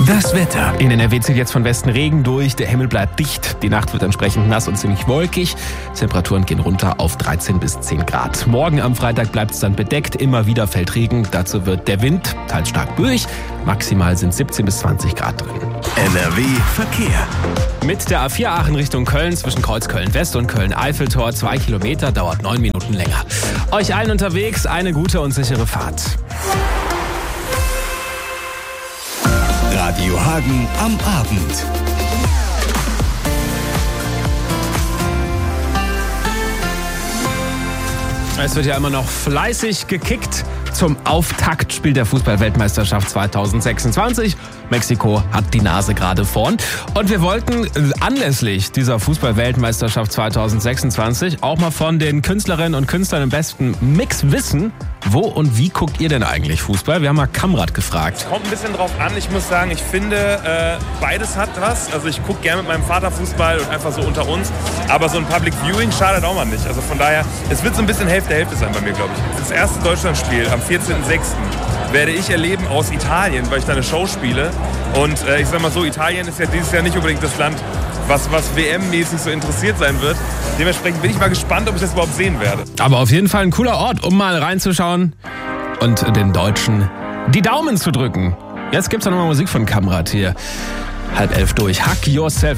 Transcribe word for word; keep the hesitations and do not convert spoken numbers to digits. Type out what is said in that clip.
Das Wetter. In N R W zieht jetzt von Westen Regen durch, der Himmel bleibt dicht, die Nacht wird entsprechend nass und ziemlich wolkig. Temperaturen gehen runter auf dreizehn bis zehn Grad. Morgen am Freitag bleibt es dann bedeckt, immer wieder fällt Regen, dazu wird der Wind teils stark durch. Maximal sind siebzehn bis zwanzig Grad drin. N R W Verkehr. Mit der A vier Aachen Richtung Köln zwischen Kreuzköln-West und Köln-Eiffeltor zwei Kilometer, dauert neun Minuten länger. Euch allen unterwegs eine gute und sichere Fahrt. Radio Hagen am Abend. Es wird ja immer noch fleißig gekickt zum Auftaktspiel der Fußball-Weltmeisterschaft zweitausendsechsundzwanzig. Mexiko hat die Nase gerade vorn. Und wir wollten anlässlich dieser Fußball-Weltmeisterschaft zweitausendsechsundzwanzig auch mal von den Künstlerinnen und Künstlern im besten Mix wissen, wo und wie guckt ihr denn eigentlich Fußball? Wir haben mal Kamrat gefragt. Kommt ein bisschen drauf an. Ich muss sagen, ich finde, äh, beides hat was. Also ich gucke gerne mit meinem Vater Fußball und einfach so unter uns. Aber so ein Public Viewing schadet auch mal nicht. Also von daher, es wird so ein bisschen Hälfte-Hälfte sein bei mir, glaube ich. Das erste Deutschlandspiel am vierzehnten sechsten werde ich erleben aus Italien, weil ich da eine Show spiele. Und äh, ich sag mal so, Italien ist ja dieses Jahr nicht unbedingt das Land, was, was W M-mäßig so interessiert sein wird. Dementsprechend bin ich mal gespannt, ob ich das überhaupt sehen werde. Aber auf jeden Fall ein cooler Ort, um mal reinzuschauen und den Deutschen die Daumen zu drücken. Jetzt gibt's noch mal Musik von Kamrat hier. Halb elf durch. Hack yourself.